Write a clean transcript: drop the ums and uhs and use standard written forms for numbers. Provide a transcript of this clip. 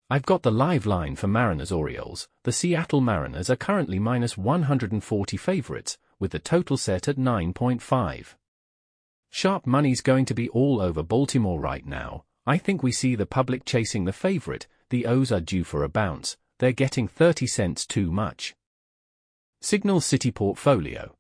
I've got the live line for Mariners Orioles. The Seattle Mariners are currently -140 favorites, with the total set at 9.5. Sharp money's going to be all over Baltimore right now. I think we see the public chasing the favorite. The O's are due for a bounce. They're getting 30 cents too much. Signal City Portfolio.